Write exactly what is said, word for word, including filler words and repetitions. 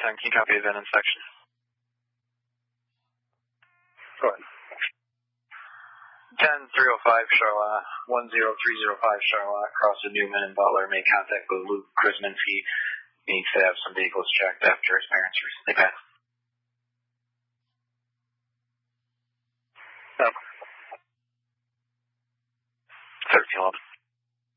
ten, can you copy event inspection? Go ahead. ten three oh five Charlotte, one zero three zero five Charlotte, across the Newman and Butler, made contact with Luke Krisminski. He needs to have some vehicles checked after his parents recently passed. No. thirteen eleven.